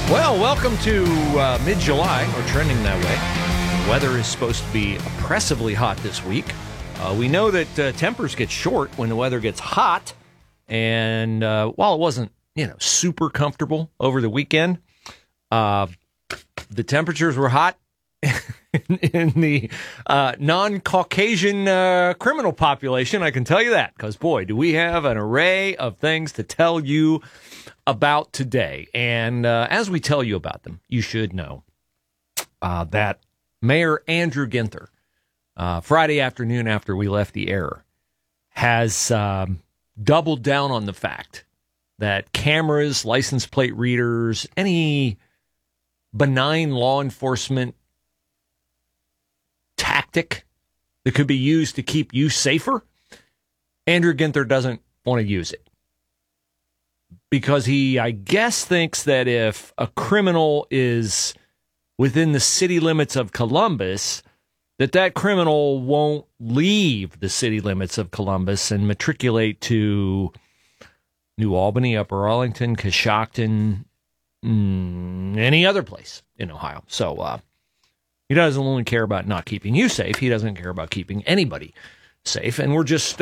Well, welcome to mid-July, or trending that way. Weather is supposed to be oppressively hot this week. We know that tempers get short when the weather gets hot. And while it wasn't, super comfortable over the weekend, the temperatures were hot in the non-Caucasian criminal population. I can tell you that, because, boy, do we have an array of things to tell you about today. And as we tell you about them, you should know that Mayor Andrew Ginther, Friday afternoon after we left the air, has doubled down on the fact that cameras, license plate readers, any benign law enforcement tactic that could be used to keep you safer, Andrew Ginther doesn't want to use it. Because he, I guess, thinks that if a criminal is within the city limits of Columbus, that criminal won't leave the city limits of Columbus and matriculate to New Albany, Upper Arlington, Coshocton, any other place in Ohio. So he doesn't only care about not keeping you safe. He doesn't care about keeping anybody safe. And we're just,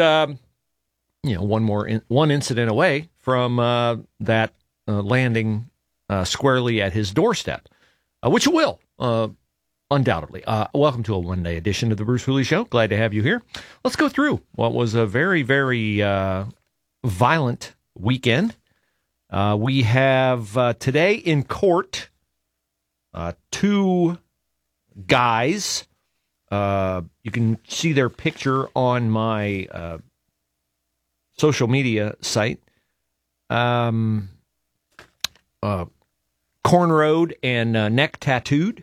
one incident away from that landing squarely at his doorstep, which it will, undoubtedly. Welcome to a one-day edition of the Bruce Hooley Show. Glad to have you here. Let's go through what was a very, very violent weekend. We have today in court two guys. You can see their picture on my social media site. Cornrowed and neck tattooed,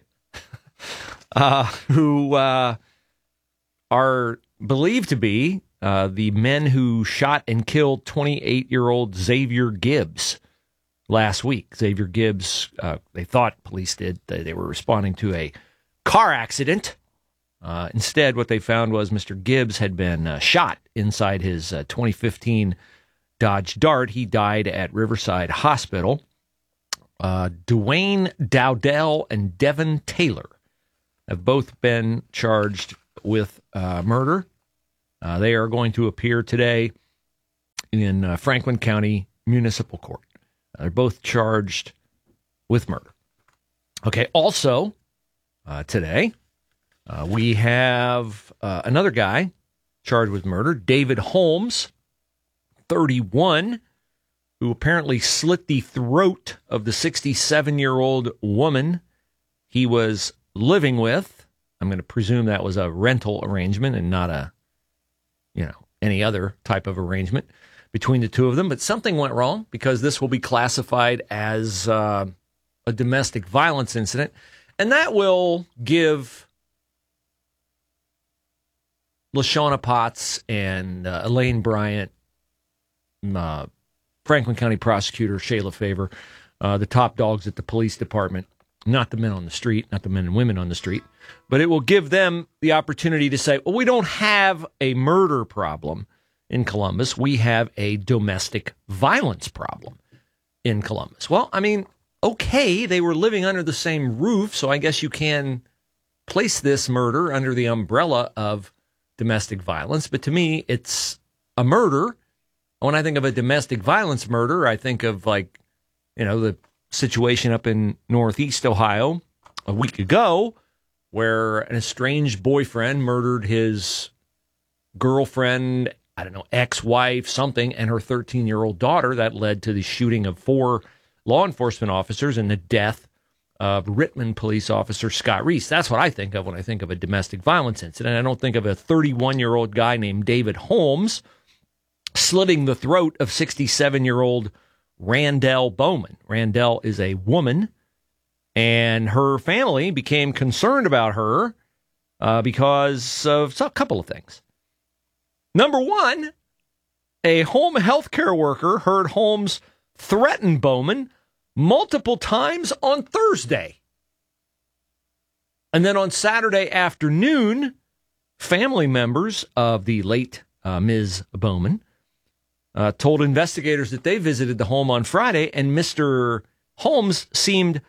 who are believed to be the men who shot and killed 28-year-old Xavier Gibbs last week. Xavier Gibbs, they thought police did. They were responding to a car accident. Instead, what they found was Mr. Gibbs had been shot inside his 2015 Dodge Dart. He died at Riverside Hospital. Dwayne Dowdell and Devin Taylor have both been charged with murder. They are going to appear today in Franklin County Municipal Court. They're both charged with murder. Okay, also today we have another guy charged with murder, David Holmes, 31, who apparently slit the throat of the 67-year-old woman he was living with. I'm going to presume that was a rental arrangement and not any other type of arrangement between the two of them. But something went wrong, because this will be classified as a domestic violence incident. And that will give LaShawna Potts and Elaine Bryant, Franklin County prosecutor Shayla Favor, the top dogs at the police department, not the men on the street, not the men and women on the street, but it will give them the opportunity to say, well, we don't have a murder problem in Columbus. We have a domestic violence problem in Columbus. Well, I mean, okay, they were living under the same roof, so I guess you can place this murder under the umbrella of domestic violence. But to me, it's a murder. When I think of a domestic violence murder, I think of the situation up in Northeast Ohio a week ago, where an estranged boyfriend murdered his girlfriend, ex-wife, something, and her 13-year-old daughter. That led to the shooting of 4 law enforcement officers and the death of Rittman police officer Scott Reese. That's what I think of when I think of a domestic violence incident. I don't think of a 31-year-old guy named David Holmes slitting the throat of 67-year-old Randell Bowman. Randell is a woman, and her family became concerned about her because of a couple of things. Number one, a home health care worker heard Holmes threaten Bowman multiple times on Thursday. And then on Saturday afternoon, family members of the late Ms. Bowman told investigators that they visited the home on Friday, and Mr. Holmes seemed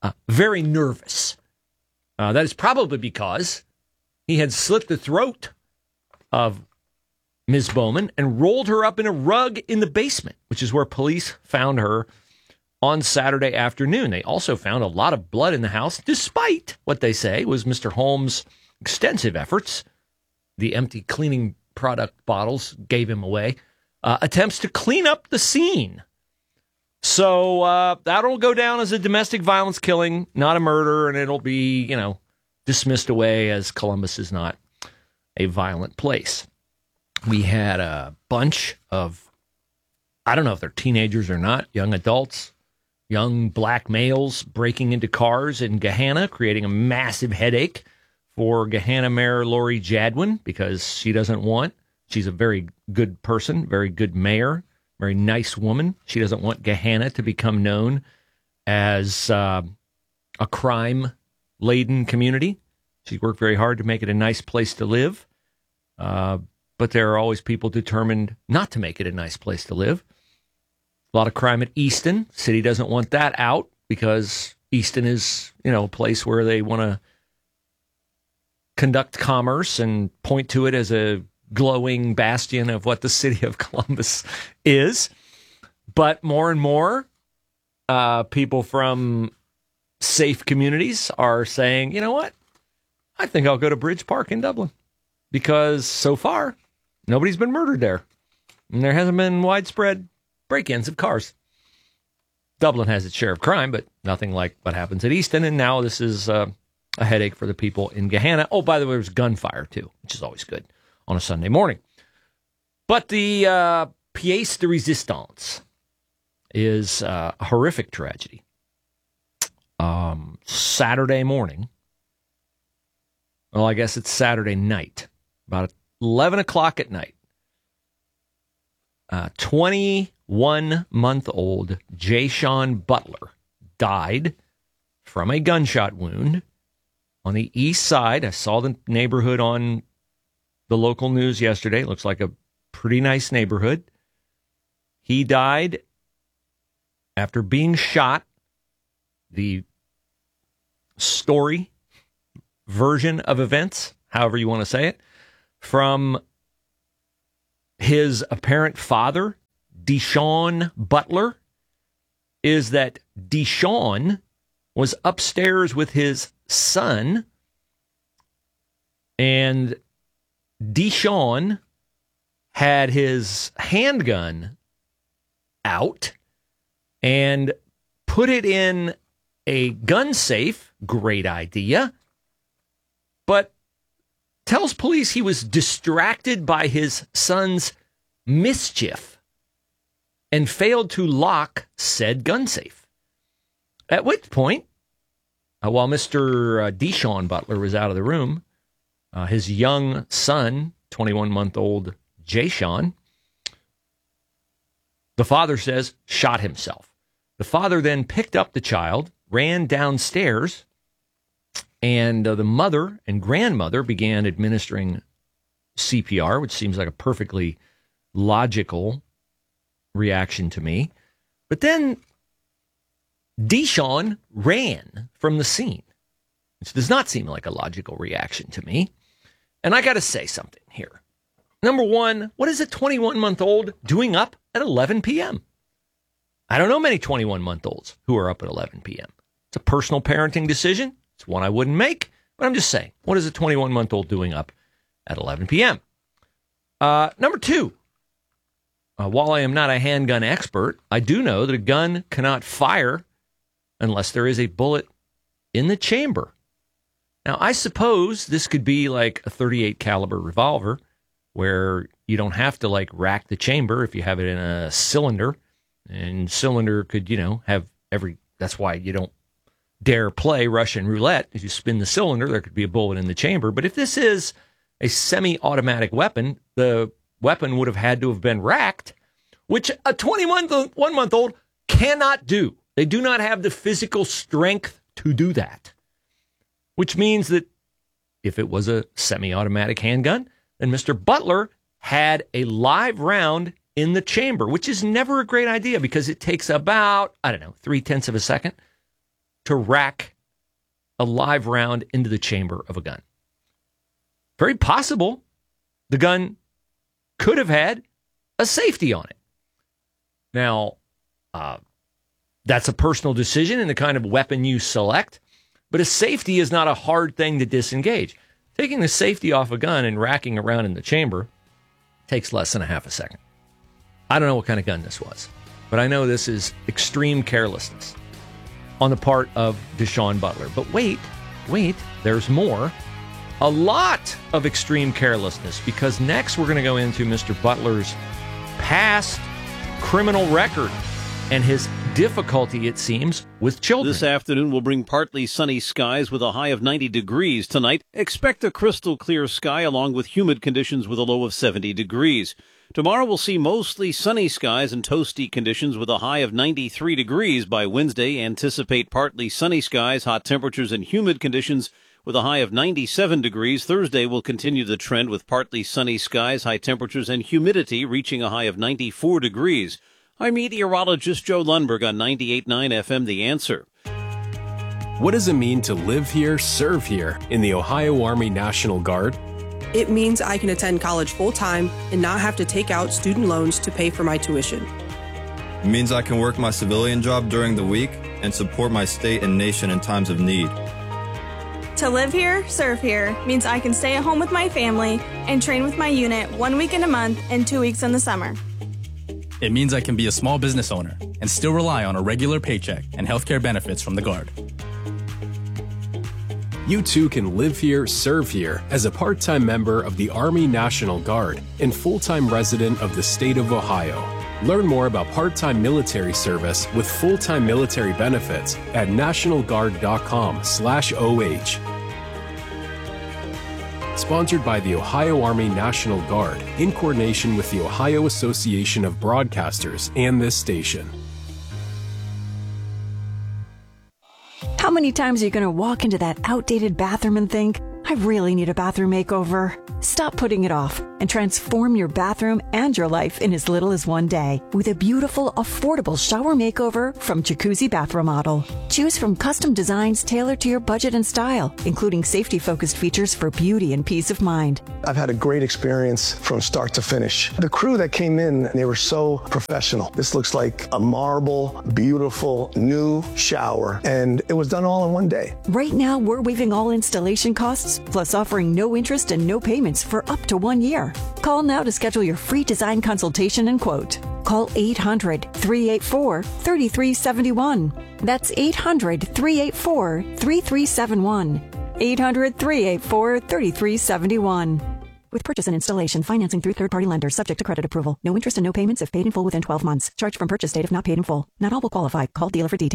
very nervous. That is probably because he had slit the throat of Ms. Bowman and rolled her up in a rug in the basement, which is where police found her on Saturday afternoon. They also found a lot of blood in the house, despite what they say was Mr. Holmes' extensive efforts. The empty cleaning product bottles gave him away. Attempts to clean up the scene. So that'll go down as a domestic violence killing, not a murder, and it'll be, dismissed away as Columbus is not a violent place. We had a bunch of, I don't know if they're teenagers or not, young adults, young black males breaking into cars in Gahanna, creating a massive headache for Gahanna Mayor Lori Jadwin because she's a very good person, very good mayor, very nice woman. She doesn't want Gahanna to become known as a crime-laden community. She's worked very hard to make it a nice place to live. But there are always people determined not to make it a nice place to live. A lot of crime at Easton. City doesn't want that out because Easton is, a place where they want to conduct commerce and point to it as a glowing bastion of what the city of Columbus is. But more and more people from safe communities are saying, you know what? I think I'll go to Bridge Park in Dublin because so far nobody's been murdered there. And there hasn't been widespread break-ins of cars. Dublin has its share of crime, but nothing like what happens at Easton. And now this is a headache for the people in Gahanna. Oh, by the way, there was gunfire, too, which is always good on a Sunday morning. But the pièce de résistance is a horrific tragedy. Saturday morning, well, I guess it's Saturday night, about 11 o'clock at night, 21-month-old Jayshawn Butler died from a gunshot wound on the east side. I saw the neighborhood on the local news yesterday. It looks like a pretty nice neighborhood. He died after being shot. The story version of events, however you want to say it, from his apparent father, Deshaun Butler, is that Deshaun was upstairs with his son, and Deshaun had his handgun out and put it in a gun safe. Great idea. But tells police he was distracted by his son's mischief and failed to lock said gun safe. At which point, while Mr. Deshaun Butler was out of the room, his young son, 21-month-old Jayshawn, the father says, shot himself. The father then picked up the child, ran downstairs, and the mother and grandmother began administering CPR, which seems like a perfectly logical reaction to me. But then Deshaun ran from the scene, which does not seem like a logical reaction to me. And I got to say something here. Number one, what is a 21-month-old doing up at 11 p.m.? I don't know many 21-month-olds who are up at 11 p.m. It's a personal parenting decision. It's one I wouldn't make, but I'm just saying, what is a 21-month-old doing up at 11 p.m.? Number two, while I am not a handgun expert, I do know that a gun cannot fire unless there is a bullet in the chamber. Now, I suppose this could be like a .38 caliber revolver where you don't have to like rack the chamber if you have it in a cylinder. And cylinder could, have that's why you don't dare play Russian roulette. If you spin the cylinder, there could be a bullet in the chamber. But if this is a semi-automatic weapon, the weapon would have had to have been racked, which a 21-month-old cannot do. They do not have the physical strength to do that, which means that if it was a semi-automatic handgun, then Mr. Butler had a live round in the chamber, which is never a great idea because it takes about, 0.3 of a second to rack a live round into the chamber of a gun. Very possible the gun could have had a safety on it. Now, that's a personal decision and the kind of weapon you select, but a safety is not a hard thing to disengage. Taking the safety off a gun and racking around in the chamber takes less than a half a second. I don't know what kind of gun this was, but I know this is extreme carelessness on the part of Deshaun Butler. But wait, there's more. A lot of extreme carelessness, because next we're going to go into Mr. Butler's past criminal record and his difficulty, it seems, with children. This afternoon will bring partly sunny skies with a high of 90 degrees. Tonight, expect a crystal clear sky along with humid conditions with a low of 70 degrees. Tomorrow we'll see mostly sunny skies and toasty conditions with a high of 93 degrees. By Wednesday, anticipate partly sunny skies, hot temperatures, and humid conditions with a high of 97 degrees. Thursday will continue the trend with partly sunny skies, high temperatures, and humidity reaching a high of 94 degrees. I'm meteorologist Joe Lundberg on 98.9 FM The Answer. What does it mean to live here, serve here in the Ohio Army National Guard? It means I can attend college full-time and not have to take out student loans to pay for my tuition. It means I can work my civilian job during the week and support my state and nation in times of need. To live here, serve here means I can stay at home with my family and train with my unit 1 week in a month and 2 weeks in the summer. It means I can be a small business owner and still rely on a regular paycheck and healthcare benefits from the Guard. You too can live here, serve here as a part-time member of the Army National Guard and full-time resident of the state of Ohio. Learn more about part-time military service with full-time military benefits at nationalguard.com/OH. Sponsored by the Ohio Army National Guard in coordination with the Ohio Association of Broadcasters and this station. How many times are you going to walk into that outdated bathroom and think, I really need a bathroom makeover? Stop putting it off and transform your bathroom and your life in as little as one day with a beautiful, affordable shower makeover from Jacuzzi Bath Remodel. Choose from custom designs tailored to your budget and style, including safety-focused features for beauty and peace of mind. I've had a great experience from start to finish. The crew that came in, they were so professional. This looks like a marble, beautiful, new shower, and it was done all in one day. Right now, we're waiving all installation costs, plus offering no interest and no payments for up to 1 year. Call now to schedule your free design consultation and quote. Call 800-384-3371. That's 800-384-3371. 800-384-3371. With purchase and installation, financing through third-party lenders, subject to credit approval. No interest and no payments if paid in full within 12 months. Charge from purchase date if not paid in full. Not all will qualify. Call dealer for details.